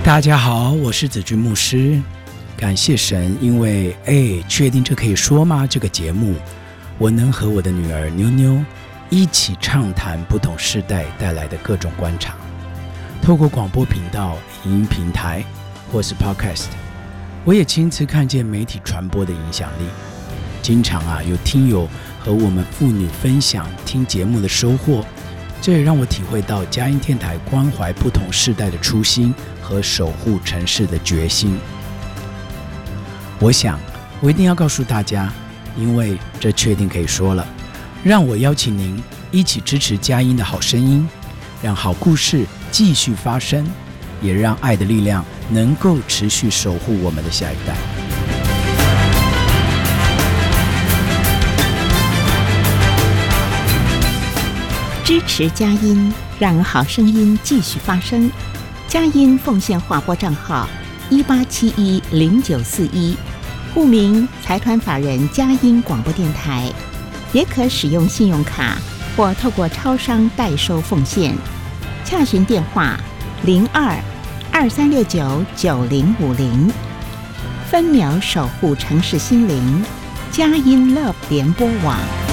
大家好，我是子君牧师。感谢神，因为确定这可以说吗？这个节目，我能和我的女儿妞妞一起畅谈不同世代带来的各种观察，透过广播频道、影音平台或是 Podcast， 我也亲自看见媒体传播的影响力。经常有听友和我们妇女分享听节目的收获，这也让我体会到佳音电台关怀不同世代的初心和守护城市的决心。我想我一定要告诉大家，因为这确定可以说了，让我邀请您一起支持佳音的好声音，让好故事继续发生，也让爱的力量能够持续守护我们的下一代。 支持佳音，让好声音继续发声。佳音奉献划拨账号18710941，户名财团法人佳音广播电台，也可使用信用卡或透过超商代收奉献。洽询电话02-2369-9050。分秒守护城市心灵，佳音 Love 联播网。